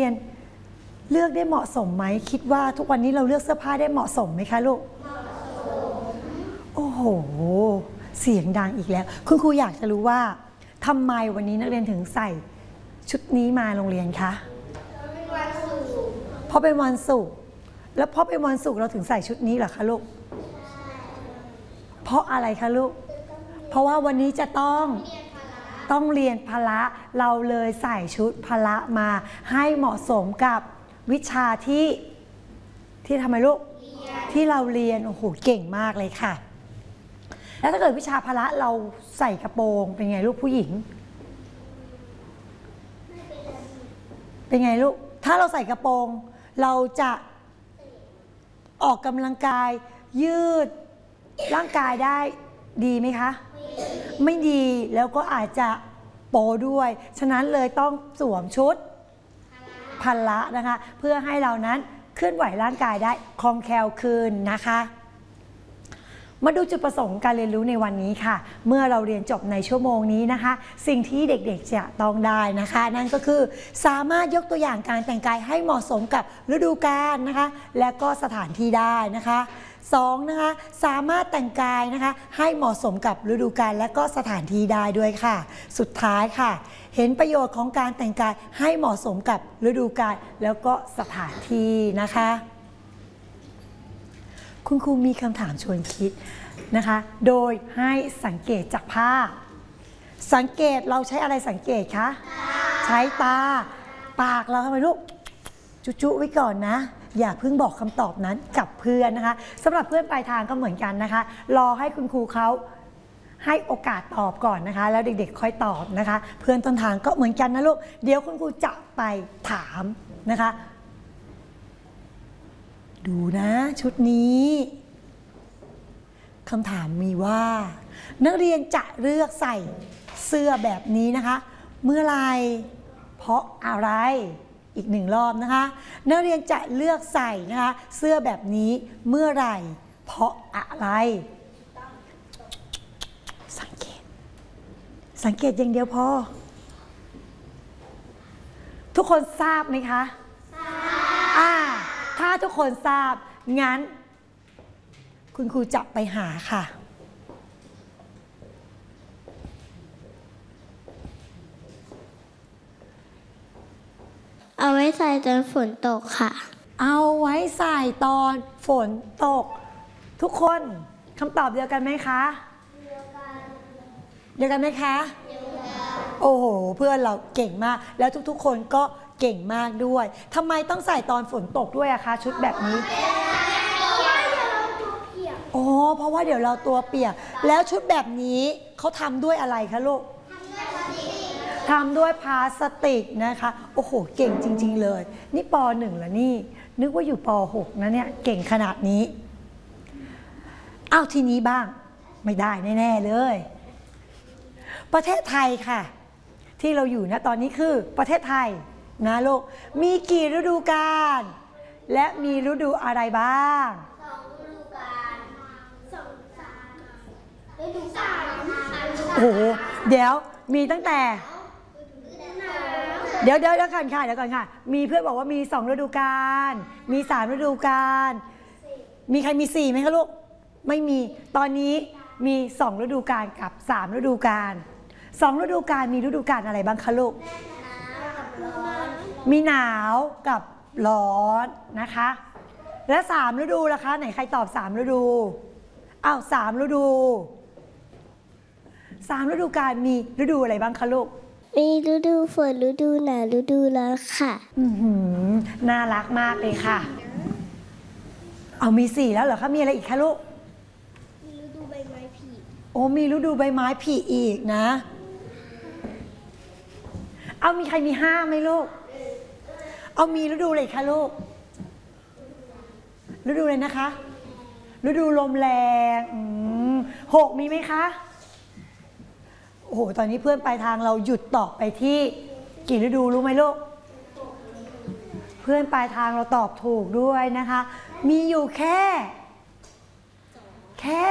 รียนเลือกได้เหมาะสมไหมคิดว่าทุกวันนี้เราเลือกเสื้อผ้าได้เหมาะสมไหมคะลูกโอ้โหเสียงดังอีกแล้วคุณครูอยากจะรู้ว่าทำไมวันนี้นักเรียนถึงใส่ชุดนี้มาโรงเรียนคะเพราะเป็นวันศุกร์แล้วเพราะเป็นวันศุกร์เราถึงใส่ชุดนี้เหรอคะลูกเพราะอะไรคะลูกเพราะว่าวันนี้จะต้องเรียนพละเราเลยใส่ชุดพละมาให้เหมาะสมกับวิชาที่ทำไมลูกที่เราเรียนโอ้โหเก่งมากเลยค่ะแล้วถ้าเกิดวิชาพละเราใส่กระโปรงเป็นไงลูกผู้หญิงเป็นไงลูกถ้าเราใส่กระโปรงเราจะออกกำลังกายยืดร่างกายได้ดีไหมคะไม่ดีแล้วก็อาจจะโปด้วยฉะนั้นเลยต้องสวมชุดพละนะคะเพื่อให้เรานั้นเคลื่อนไหวร่างกายได้คล่องแคล่วขึ้นนะคะมาดูจุดประสงค์การเรียนรู้ในวันนี้ค่ะเมื่อเราเรียนจบในชั่วโมงนี้นะคะสิ่งที่เด็กๆจะต้องได้นะคะนั่นก็คือสามารถยกตัวอย่างการแต่งกายให้เหมาะสมกับฤดูกาลนะคะและก็สถานที่ได้นะคะ2นะคะสามารถแต่งกายนะคะให้เหมาะสมกับฤดูกาลและก็สถานที่ได้ด้วยค่ะสุดท้ายค่ะเห็นประโยชน์ของการแต่งกายให้เหมาะสมกับฤดูกาลแล้วก็สถานที่นะคะคุณครูมีคำถามชวนคิดนะคะโดยให้สังเกตจากภาพสังเกตเราใช้อะไรสังเกตคะใช้ตาปากเราทำไมลูกจุๆไว้ก่อนนะอย่าเพิ่งบอกคำตอบนั้นกับเพื่อนนะคะสำหรับเพื่อนปลายทางก็เหมือนกันนะคะรอให้คุณครูเขาให้โอกาสตอบก่อนนะคะแล้วเด็กๆค่อยตอบนะคะเพื่อนต้นทางก็เหมือนกันนะลูกเดี๋ยวคุณครูจะไปถามนะคะดูนะชุดนี้คำถามมีว่านักเรียนจะเลือกใส่เสื้อแบบนี้นะคะเมื่อไรเพราะอะไรอีกหนึ่งรอบนะคะนักเรียนจะเลือกใส่นะคะเสื้อแบบนี้เมื่อไรเพราะอะไรสังเกตอย่างเดียวพอทุกคนทราบไหมคะทราบถ้าทุกคนทราบงั้นคุณครูจะไปหาค่ะเอาไว้ใส่ตอนฝนตกค่ะเอาไว้ใส่ตอนฝนตกทุกคนคำตอบเดียวกันไหมคะเดียวกันไหมคะโอ้โหเพื่อนเราเก่งมากแล้วทุกๆคนก็เก่งมากด้วยทำไมต้องใส่ตอนฝนตกด้วยอะคะชุดแบบนี้อ๋อเพราะว่าเดี๋ยวเราตัวเปียกแล้วชุดแบบนี้เขาทำด้วยอะไรคะลูกทำด้วยพลาสติกนะคะโอ้โหเก่งจริงๆเลยนี่ป.1 แล้วนี่นึกว่าอยู่ป.6 นะเนี่ยเก่งขนาดนี้อ้าวทีนี้บ้างไม่ได้แน่ๆเลยประเทศไทยค่ะที่เราอยู่นะตอนนี้คือประเทศไทยนะลูกมีกี่ฤดูกาลและมีฤดูอะไรบ้างโอ้โหเดี๋ยวมีตั้งแต่เดี๋ยวก่อนค่ะมีเพื่อนบอกว่ามี2ฤดูกาลมี3ฤดูกาลมีใครมี4ไหมคะลูกไม่มีตอนนี้มี2ฤดูกาลกับ3ฤดูกาล2ฤดูกาลมีฤดูกาลอะไรบ้างคะลูกมีหนาวกับร้อนนะคะและ3ฤดูล่ะคะไหนใครตอบ3ฤดูอ้าว3ฤดู3ฤดูกาลมีฤดูอะไรบ้างคะลูกมีฤดูฝนฤดูหนาวฤดูร้อนค่ะน่ารักมากเลยค่ะเอามี4แล้วเหรอคะมีอะไรอีกคะลูกมีฤดูใบไม้ผลิโอ้มีฤดูใบไม้ผลิอีกนะเอามีใครมี5ไหมลูกเอามีฤดูอะไรคะลูกฤดูอะไรนะคะฤดูลมแรง6มีไหมคะโอ้โหตอนนี้เพื่อนปลายทางเราหยุดตอบไปที่กี่ฤดูรู้ไหมลูกเพื่อนปลายทางเราตอบถูกด้วยนะคะมีอยู่แค่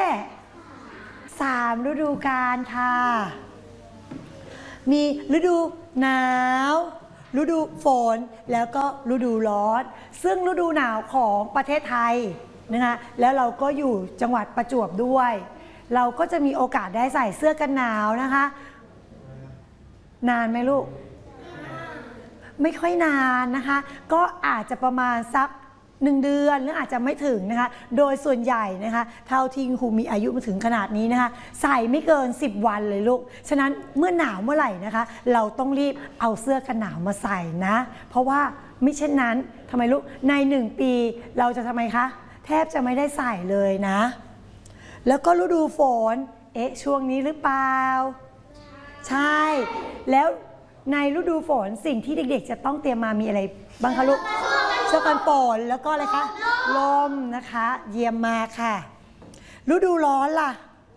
3ฤดูกาลค่ะมีฤดูหนาวฤดูฝนแล้วก็ฤดูร้อนซึ่งฤดูหนาวของประเทศไทยนะคะแล้วเราก็อยู่จังหวัดประจวบด้วยเราก็จะมีโอกาสได้ใส่เสื้อกันหนาวนะคะนานไหมลูกไม่ค่อยนานนะคะก็อาจจะประมาณสัก1 เดือนหรืออาจจะไม่ถึงนะคะโดยส่วนใหญ่นะคะเท่าที่ครูมีอายุมาถึงขนาดนี้นะคะใส่ไม่เกิน10 วันเลยลูกฉะนั้นเมื่อหนาวเมื่อไหร่นะคะเราต้องรีบเอาเสื้อกันหนาวมาใส่นะเพราะว่ามิเช่นนั้นทำไมลูกใน1 ปีเราจะทำไมคะแทบจะไม่ได้ใส่เลยนะแล้วก็ฤดูฝนช่วงนี้หรือเปล่าใช่แล้วในฤดูฝนสิ่งที่เด็กๆจะต้องเตรียมมามีอะไรบ้างคะลูกเสื้อกันฝนแล้วก็อะไรคะลมนะคะเยี่ยมมากค่ะฤดูร้อนล่ะ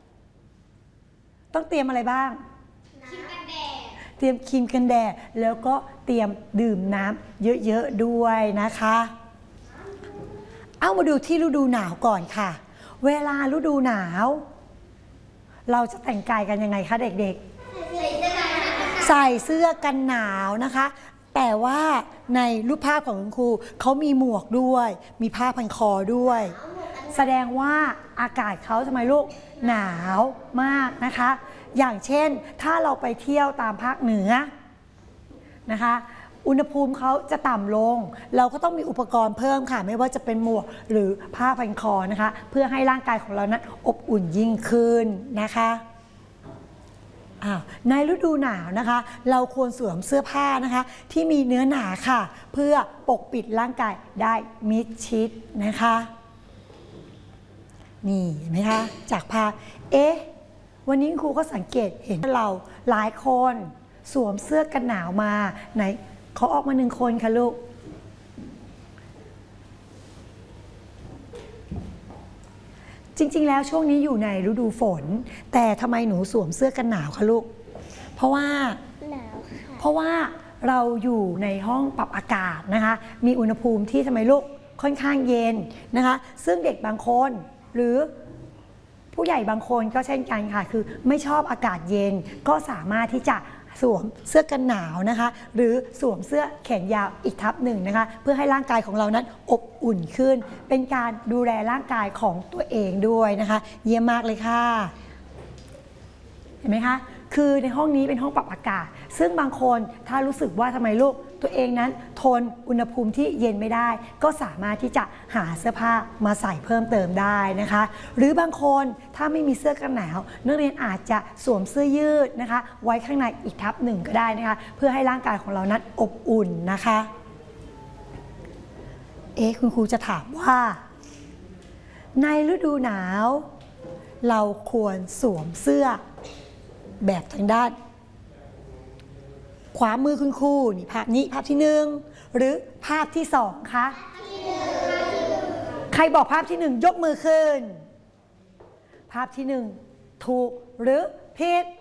ต้องเตรียมอะไรบ้างครีมกันแดดเตรียมครีมกันแดดแล้วก็เตรียมดื่มน้ำเยอะๆด้วยนะคะเอามาดูที่ฤดูหนาวก่อนค่ะเวลาฤดูหนาวเราจะแต่งกายกันยังไงคะเด็กๆใส่เสื้อกันหนาวนะคะแต่ว่าในรูปภาพของคุณครูเขามีหมวกด้วยมีผ้าพันคอด้วยแสดงว่าอากาศเขาทำไมลูกหนาวมากนะคะอย่างเช่นถ้าเราไปเที่ยวตามภาคเหนือนะคะอุณหภูมิเขาจะต่ำลงเราก็ต้องมีอุปกรณ์เพิ่มค่ะไม่ว่าจะเป็นหมวกหรือผ้าพันคอนะคะเพื่อให้ร่างกายของเรานั้นอบอุ่นยิ่งขึ้นนะคะในฤดูหนาวนะคะเราควรสวมเสื้อผ้านะคะที่มีเนื้อหนาค่ะเพื่อปกปิดร่างกายได้มิดชิดนะคะนี่เห็นไหมคะจากภาพวันนี้ครูก็สังเกตเห็นเราหลายคนสวมเสื้อกันหนาวมาไหนเขาออกมา1 คนค่ะลูกจริงๆแล้วช่วงนี้อยู่ในฤดูฝนแต่ทำไมหนูสวมเสื้อกันหนาวคะลูกเพราะว่าหนาวค่ะเพราะว่าเราอยู่ในห้องปรับอากาศนะคะมีอุณหภูมิที่ทำไมลูกค่อนข้างเย็นนะคะซึ่งเด็กบางคนหรือผู้ใหญ่บางคนก็เช่นกันค่ะคือไม่ชอบอากาศเย็นก็สามารถที่จะสวมเสื้อกันหนาวนะคะหรือสวมเสื้อแขนยาวอีกทับหนึ่งนะคะเพื่อให้ร่างกายของเรานั้นอบอุ่นขึ้นเป็นการดูแลร่างกายของตัวเองด้วยนะคะเยี่ยมมากเลยค่ะเห็นไหมคะคือในห้องนี้เป็นห้องปรับอากาศซึ่งบางคนถ้ารู้สึกว่าทำไมลูกตัวเองนั้นทนอุณหภูมิที่เย็นไม่ได้ก็สามารถที่จะหาเสื้อผ้ามาใส่เพิ่มเติมได้นะคะหรือบางคนถ้าไม่มีเสื้อกันหนาวนักเรียนอาจจะสวมเสื้อยืดนะคะไว้ข้างในอีกทับหนึ่งก็ได้นะคะเพื่อให้ร่างกายของเรานั้นอบอุ่นนะคะคุณครูจะถามว่าในฤดูหนาวเราควรสวมเสื้อแบบทางด้านขวามือคุณครูนี่ภาพนี้ภาพที่1หรือภาพที่2คะใครบอกภาพที่1ยกมือขึ้นภาพที่1ถูกหรือผิด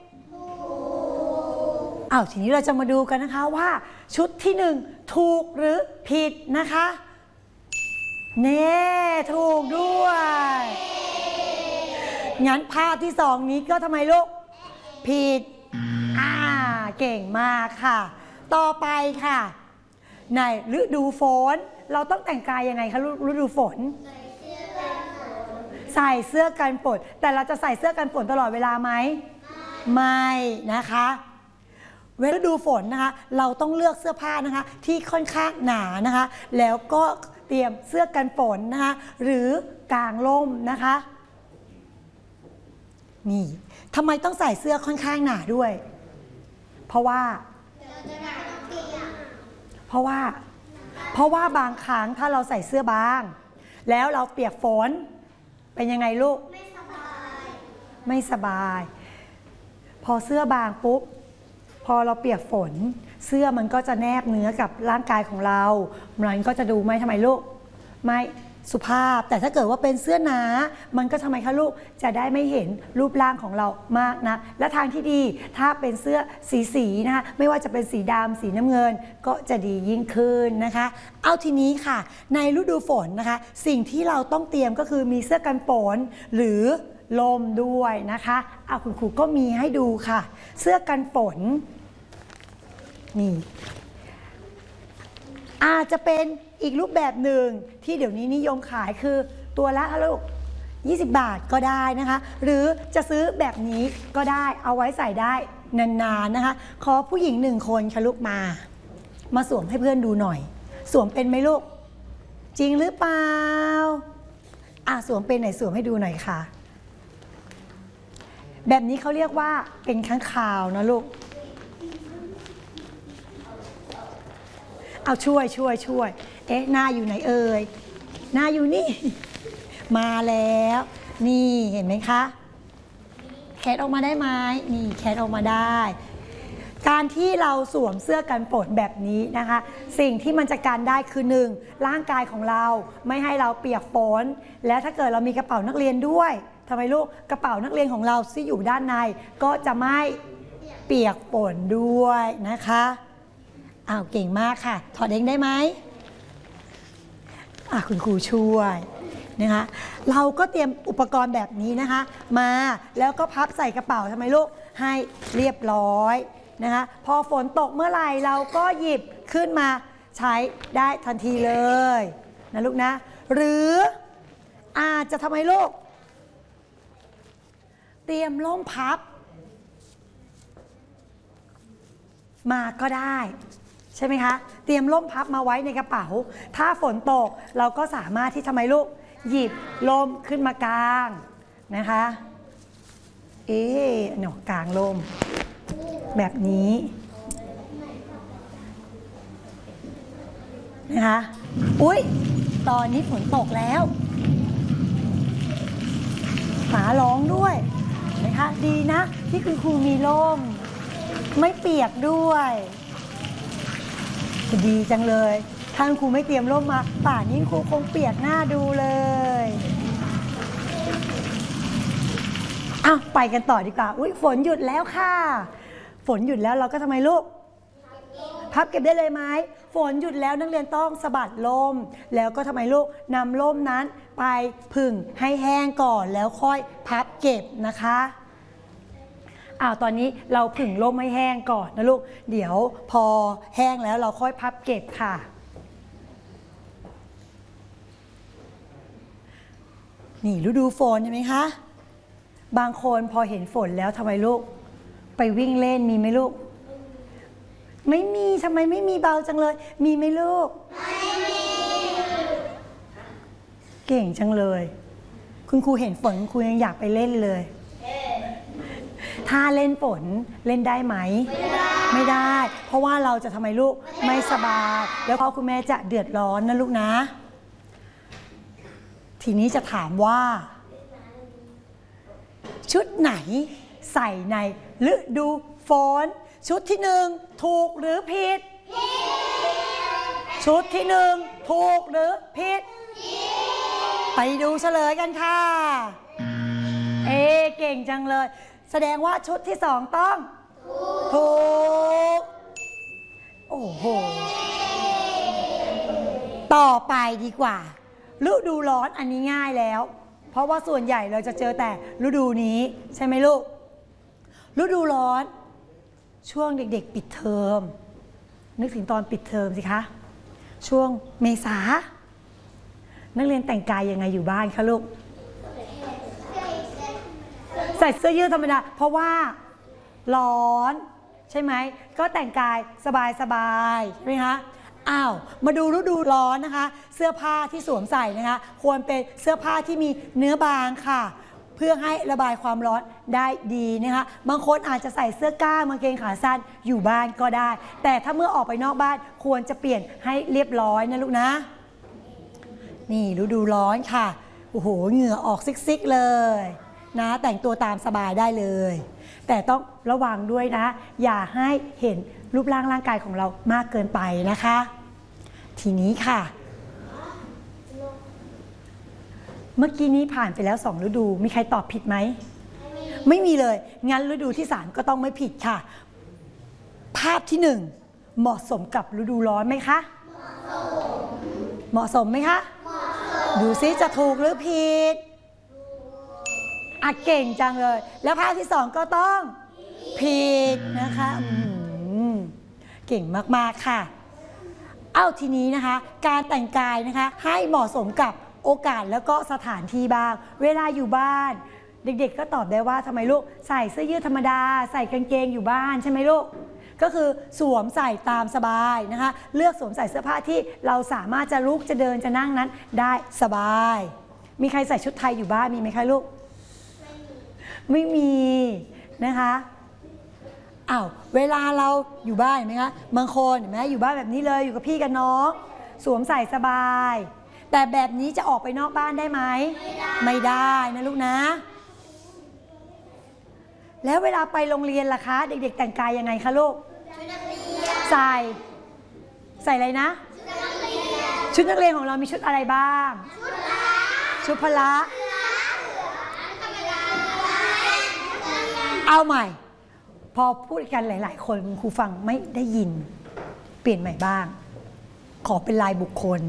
ทีนี้เราจะมาดูกันนะคะว่าชุดที่1ถูกหรือผิดนะคะเน่ถูกด้วยงั้นภาพที่2นี้ก็ทำไมลูกผิดเก่งมากค่ะต่อไปค่ะในฤดูฝนเราต้องแต่งกายยังไงคะฤดูฝนใส่เสื้อกันฝนแต่เราจะใส่เสื้อกันฝนตลอดเวลาไหมไม่นะคะฤดูฝนนะคะเราต้องเลือกเสื้อผ้านะคะที่ค่อนข้างหนานะคะแล้วก็เตรียมเสื้อกันฝนนะคะหรือกางร่มนะคะนี่ทำไมต้องใส่เสื้อค่อนข้างหนาด้วยเพราะว่าบางครั้งถ้าเราใส่เสื้อบางแล้วเราเปียกฝนเป็นยังไงลูกไม่สบายพอเสื้อบางปุ๊บพอเราเปียกฝนเสื้อมันก็จะแนบเนื้อกับร่างกายของเรามันก็จะดูไม่ทำไมลูกไม่สุภาพแต่ถ้าเกิดว่าเป็นเสื้อหนามันก็ทำไมคะลูกจะได้ไม่เห็นรูปร่างของเรามากนะและทางที่ดีถ้าเป็นเสื้อสีนะคะไม่ว่าจะเป็นสีดำสีน้ำเงินก็จะดียิ่งขึ้นนะคะเอาทีนี้ค่ะในฤดูฝนนะคะสิ่งที่เราต้องเตรียมก็คือมีเสื้อกันฝนหรือลมด้วยนะคะคุณครูก็มีให้ดูค่ะเสื้อกันฝนนี่อาจจะเป็นอีกรูปแบบหนึ่งที่เดี๋ยวนี้นิยมขายคือตัวละลูก20 บาทก็ได้นะคะหรือจะซื้อแบบนี้ก็ได้เอาไว้ใส่ได้นานๆนะคะขอผู้หญิง1 คนค่ะลูกมาสวมให้เพื่อนดูหน่อยสวมเป็นไหมลูกจริงหรือเปล่าสวมเป็นไหนสวมให้ดูหน่อยค่ะแบบนี้เขาเรียกว่าเป็นค้างคาวนะลูกเอาช่วยเอ๊ะหน้าอยู่ไหนเอ่ยหน้าอยู่นี่มาแล้วนี่เห็นไหมคะแคทออกมาได้ไหมนี่แคทออกมาได้การที่เราสวมเสื้อกันฝนแบบนี้นะคะสิ่งที่มันจะกันได้คือ1ร่างกายของเราไม่ให้เราเปียกฝนและถ้าเกิดเรามีกระเป๋านักเรียนด้วยทำไมลูกกระเป๋านักเรียนของเราที่อยู่ด้านในก็จะไม่เปียกฝนด้วยนะคะเก่งมากค่ะถอดเองได้ไหมคุณครูช่วยนะคะเราก็เตรียมอุปกรณ์แบบนี้นะคะมาแล้วก็พับใส่กระเป๋าทำไมลูกให้เรียบร้อยนะคะพอฝนตกเมื่อไหร่เราก็หยิบขึ้นมาใช้ได้ทันทีเลยนะลูกนะหรืออาจจะทำไมลูกเตรียมร่มพับมาก็ได้ใช่ไหมคะเตรียมร่มพับมาไว้ในกระเป๋าถ้าฝนตกเราก็สามารถที่ทำไมลูกหยิบร่มขึ้นมากางนะคะหนอกางร่มแบบนี้นะคะอุ๊ยตอนนี้ฝนตกแล้วหมาร้องด้วยนะคะดีนะที่คุณครูมีร่มไม่เปียกด้วยดีจังเลยถ้าคุณครูไม่เตรียมร่มมาป่านนี้ครูคงเปียกหน้าดูเลยไปกันต่อดีกว่าอุ๊ยฝนหยุดแล้วค่ะฝนหยุดแล้วเราก็ทำไมลูกพับเก็บได้เลยไหมฝนหยุดแล้วนักเรียนต้องสะบัดร่มแล้วก็ทำไมลูกนำร่มนั้นไปผึ่งให้แห้งก่อนแล้วค่อยพับเก็บนะคะตอนนี้เราผึ่งร่มให้แห้งก่อนนะลูกเดี๋ยวพอแห้งแล้วเราค่อยพับเก็บค่ะนี่ฤดูฝนใช่ไหมคะบางคนพอเห็นฝนแล้วทำไมลูกไปวิ่งเล่นมีไหมลูกไม่มีทำไมไม่มีเบาจังเลยมีไหมลูกไม่มีเก่งจังเลยคุณครูเห็นฝนคุณครูยังอยากไปเล่นเลยถ้าเล่นฝนเล่นได้ไหมไม่ได้เพราะว่าเราจะทำไมลูกไม่สบายแล้วพ่อคุณแม่จะเดือดร้อนนะลูกนะทีนี้จะถามว่าชุดไหนใส่ในฤดูฝนชุดที่1ถูกหรือผิดชุดที่1ถูกหรือผิดไปดูเฉลยกันค่ะเก่งจังเลยแสดงว่าชุดที่2ต้องถูกโอ้โหต่อไปดีกว่าฤดูร้อนอันนี้ง่ายแล้วเพราะว่าส่วนใหญ่เราจะเจอแต่ฤดูนี้ใช่ไหมลูกฤดูร้อนช่วงเด็กๆปิดเทอมนึกถึงตอนปิดเทอมสิคะช่วงเมษานักเรียนแต่งกายยังไงอยู่บ้านคะลูกใส่เสื้อยืดธรรมดาเพราะว่าร้อนใช่ไหมก็แต่งกายสบายๆใช่ไหมคะมาดูฤดูร้อนนะคะเสื้อผ้าที่สวมใส่นะคะควรเป็นเสื้อผ้าที่มีเนื้อบางค่ะเพื่อให้ระบายความร้อนได้ดีนะคะบางคนอาจจะใส่เสื้อกล้ามกางเกงขาสั้นอยู่บ้านก็ได้แต่ถ้าเมื่อออกไปนอกบ้านควรจะเปลี่ยนให้เรียบร้อยนะลูกนะนี่ฤดูร้อนค่ะโอ้โหเหงื่อออกซิกๆเลยนะแต่งตัวตามสบายได้เลยแต่ต้องระวังด้วยนะอย่าให้เห็นรูปร่างร่างกายของเรามากเกินไปนะคะทีนี้ค่ะเมื่อกี้นี้ผ่านไปแล้ว2ฤดูมีใครตอบผิดไหมไม่มีเลยงั้นฤดูที่3ก็ต้องไม่ผิดค่ะภาพที่1เหมาะสมกับฤดูร้อนไหมคะเหมาะสมไหมคะดูซิจะถูกหรือผิดเก่งจังเลยแล้วภาพที่2ก็ต้องผิดนะคะเก่งมากๆค่ะทีนี้นะคะการแต่งกายนะคะให้เหมาะสมกับโอกาสแล้วก็สถานที่บ้างเวลาอยู่บ้านเด็กๆก็ตอบได้ว่าทำไมลูกใส่เสื้อยืดธรรมดาใส่กางเกงอยู่บ้านใช่ไหมลูกก็คือสวมใส่ตามสบายนะคะเลือกสวมใส่เสื้อผ้าที่เราสามารถจะลุกจะเดินจะนั่งนั้นได้สบายมีใครใส่ชุดไทยอยู่บ้านมีไหมคะลูกไม่มีนะคะเวลาเราอยู่บ้านเห็นไหมคะบางคนเห็นไหมอยู่บ้านแบบนี้เลยอยู่กับพี่กับน้องสวมใส่สบายแต่แบบนี้จะออกไปนอกบ้านได้ไหมไม่ได้นะลูกนะแล้วเวลาไปโรงเรียนล่ะคะเด็กๆแต่งกายยังไงคะลูกใส่อะไรนะชุดนักเรียนของเรามีชุดอะไรบ้างชุดพละเอาใหม่พอพูดกันหลายๆคนครูฟังไม่ได้ยินเปลี่ยนใหม่บ้างขอเป็นรายบุคคล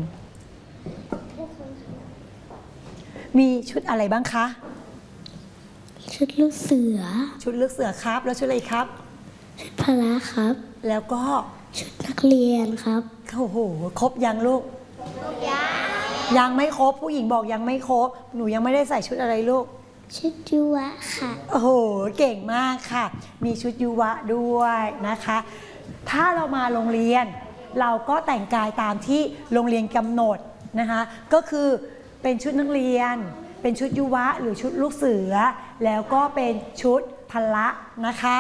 มีชุดอะไรบ้างคะชุดลูกเสือครับแล้วชุดอะไรครับชุดพละครับแล้วก็ชุดนักเรียนครับโอ้โหครบยังลูกยังไม่ครบผู้หญิงบอกยังไม่ครบหนูยังไม่ได้ใส่ชุดอะไรลูกชุดยุวะค่ะโอ้โหเก่งมากค่ะมีชุดยุวะด้วยนะคะถ้าเรามาโรงเรียนเราก็แต่งกายตามที่โรงเรียนกำหนดนะคะก็คือเป็นชุดนักเรียนเป็นชุดยุวะหรือชุดลูกเสือแล้วก็เป็นชุดพละนะคะ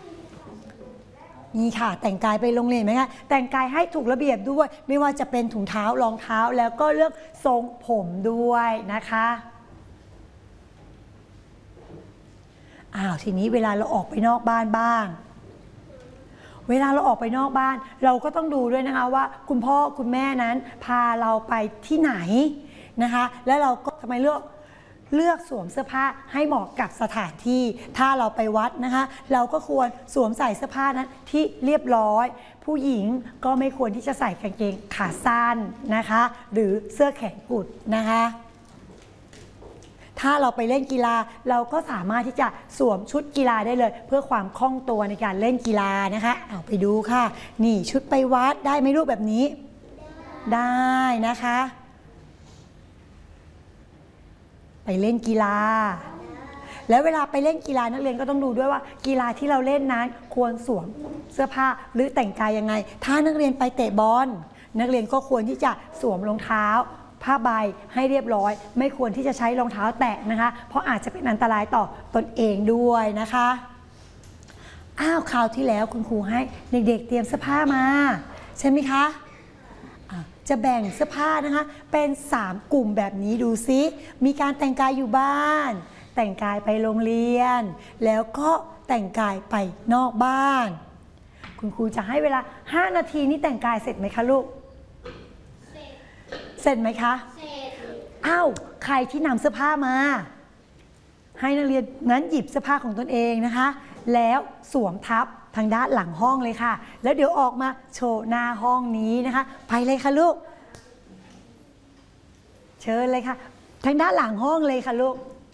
นี่ค่ะแต่งกายไปโรงเรียนไหมคะแต่งกายให้ถูกระเบียบด้วยไม่ว่าจะเป็นถุงเท้ารองเท้าแล้วก็เรื่องทรงผมด้วยนะคะทีนี้เวลาเราออกไปนอกบ้านบ้างเวลาเราออกไปนอกบ้านเราก็ต้องดูด้วยนะคะว่าคุณพ่อคุณแม่นั้นพาเราไปที่ไหนนะคะแล้วเราก็ทำไมเลือกสวมเสื้อผ้าให้เหมาะกับสถานที่ถ้าเราไปวัดนะคะเราก็ควรสวมใส่เสื้อผ้านั้นที่เรียบร้อยผู้หญิงก็ไม่ควรที่จะใส่กางเกงขาสั้นนะคะหรือเสื้อแขนกุดนะคะถ้าเราไปเล่นกีฬาเราก็สามารถที่จะสวมชุดกีฬาได้เลยเพื่อความคล่องตัวในการเล่นกีฬานะคะเอาไปดูค่ะนี่ชุดไปวัดได้ไหมรูปแบบนี้ได้นะคะไปเล่นกีฬาแล้วเวลาไปเล่นกีฬานักเรียนก็ต้องดูด้วยว่ากีฬาที่เราเล่นนั้นควรสวมเสื้อผ้าหรือแต่งกายยังไงถ้านักเรียนไปเตะบอลนักเรียนก็ควรที่จะสวมรองเท้าผ้าใบให้เรียบร้อยไม่ควรที่จะใช้รองเท้าแตะนะคะเพราะอาจจะเป็นอันตรายต่อตนเองด้วยนะคะคราวที่แล้วคุณครูให้เด็กๆเตรียมเสื้อผ้ามาใช่ไหมคะจะแบ่งเสื้อผ้านะคะเป็น3กลุ่มแบบนี้ดูซิมีการแต่งกายอยู่บ้านแต่งกายไปโรงเรียนแล้วก็แต่งกายไปนอกบ้านคุณครูจะให้เวลา5 นาทีนี้แต่งกายเสร็จไหมคะลูกเสร็จไหมคะเสร็จใครที่นำเสื้อผ้ามาให้นักเรียนนั้นหยิบเสื้อผ้าของตนเองนะคะแล้วสวมทับทางด้านหลังห้องเลยค่ะแล้วเดี๋ยวออกมาโชว์หน้าห้องนี้นะคะไปเลยค่ะลูกเชิญเลยค่ะทางด้านหลังห้องเลยค่ะลูก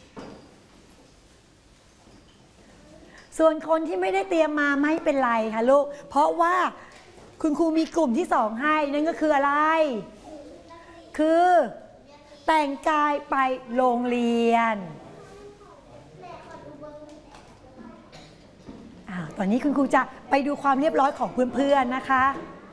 ส่วนคนที่ไม่ได้เตรียมมาไม่เป็นไรค่ะลูกเพราะว่าคุณครูมีกลุ่มที่2ให้นั่นก็คืออะไรคือแต่งกายไปโรงเรียนตอนนี้คุณครูจะไปดูความเรียบร้อยของเพื่อนๆนะคะ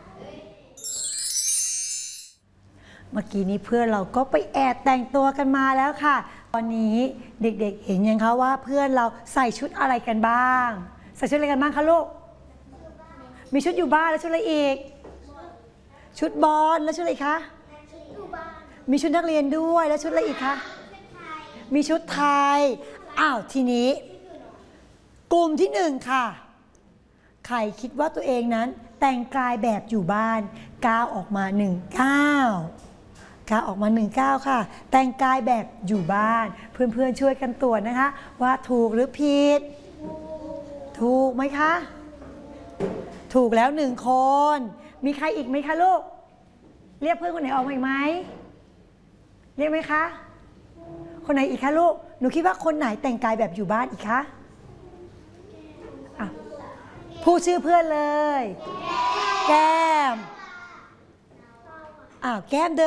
เมื่อกี้นี้เพื่อนเราก็ไปแอบแต่งตัวกันมาแล้วค่ะตอนนี้เด็กๆเห็นยังคะว่าเพื่อนเราใส่ชุดอะไรกันบ้างใส่ชุดอะไรกันบ้างคะลูกมีชุดอยู่บ้านแล้วชุดอะไรอีกชุดบอลแล้วชุดอะไรคะมีชุดนักเรียนด้วยแล้วชุดอะไรอีกคะมีชุดไทยทีนี้กลุ่มที่1ค่ะใครคิดว่าตัวเองนั้นแต่งกายแบบอยู่บ้านก้าวออกมา19ค่ะแต่งกายแบบอยู่บ้านเพื่อนๆช่วยกันตรวจนะคะว่าถูกหรือผิดถูกไหมคะถูกแล้ว1คนมีใครอีกไหมคะลูกเรียกเพื่อนคนไหนออกมาอีกไหมเรียกไหมคะคนไหนอีกคะลูกหนูคิดว่าคนไหนแต่งกายแบบอยู่บ้านอีกคะพูดชื่อเพื่อนเลยแก้มแก้มเดิน